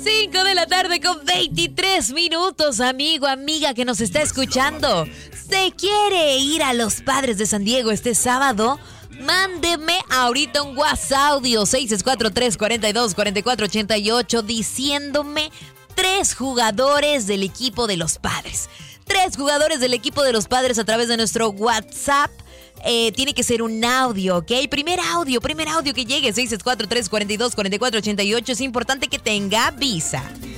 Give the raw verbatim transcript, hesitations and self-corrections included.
cinco de la tarde con veintitrés minutos, amigo, amiga que nos está escuchando. ¿Se quiere ir a los Padres de San Diego este sábado? Mándeme ahorita un WhatsApp audio seis cuatro tres, cuatro dos, cuatro cuatro ocho ocho diciéndome tres jugadores del equipo de los Padres. Tres jugadores del equipo de los Padres a través de nuestro WhatsApp. Eh, tiene que ser un audio, ¿ok? Primer audio, primer audio que llegue, seis cuatro tres, cuatro dos, cuatro cuatro ocho ocho. Es importante que tenga visa.